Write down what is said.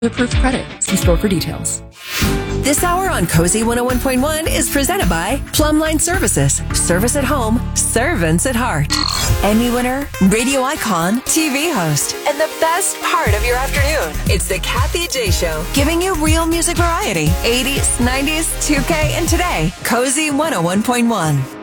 Approved credit. See store for details. This hour on Cozy 101.1 is presented by Plumline Services. Service at home, servants at heart. Emmy winner, radio icon, TV host, and the best part of your afternoon. It's the Kathy J Show, giving you real music variety. 80s, 90s, 2K, and today, Cozy 101.1.